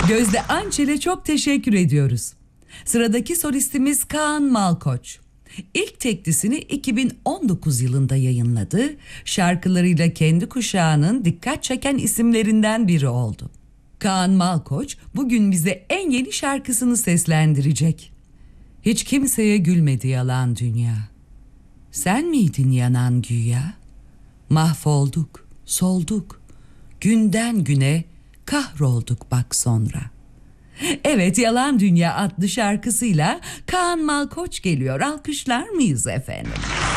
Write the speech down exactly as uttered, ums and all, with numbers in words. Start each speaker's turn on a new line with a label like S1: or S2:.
S1: Gözde Ançel'e çok teşekkür ediyoruz. Sıradaki solistimiz Kaan Malkoç. İlk teklisini iki bin on dokuz yılında yayınladı. Şarkılarıyla kendi kuşağının dikkat çeken isimlerinden biri oldu. Kaan Malkoç bugün bize en yeni şarkısını seslendirecek. Hiç kimseye gülmedi yalan dünya. Sen miydin yanan güya? Mahvolduk, solduk. Günden güne kahrolduk bak sonra. Evet, Yalan Dünya adlı şarkısıyla Kaan Malkoç geliyor. Alkışlar mıyız efendim?